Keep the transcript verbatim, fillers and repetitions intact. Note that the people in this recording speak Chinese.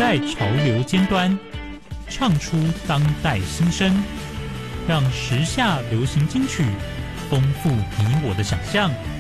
在潮流尖端，唱出当代心声，让时下流行金曲丰富你我的想象。